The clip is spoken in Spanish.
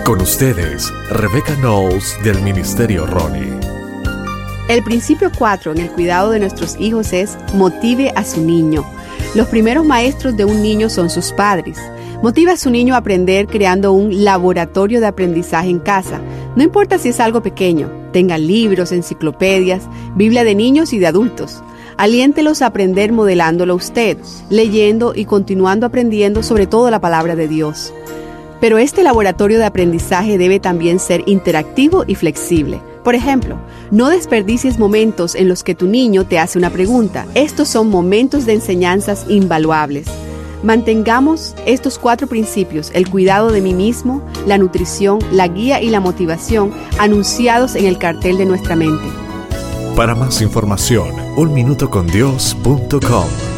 Con ustedes, Rebecca Knowles del Ministerio Ronnie. El principio 4 en el cuidado de nuestros hijos es motive a su niño. Los primeros maestros de un niño son sus padres. Motiva a su niño a aprender creando un laboratorio de aprendizaje en casa. No importa si es algo pequeño, tengan libros, enciclopedias, Biblia de niños y de adultos. Aliéntelos a aprender modelándolo usted, leyendo y continuando aprendiendo sobre todo la palabra de Dios. Pero este laboratorio de aprendizaje debe también ser interactivo y flexible. Por ejemplo, no desperdicies momentos en los que tu niño te hace una pregunta. Estos son momentos de enseñanzas invaluables. Mantengamos estos 4 principios, el cuidado de mí mismo, la nutrición, la guía y la motivación, anunciados en el cartel de nuestra mente. Para más información, unminutocondios.com.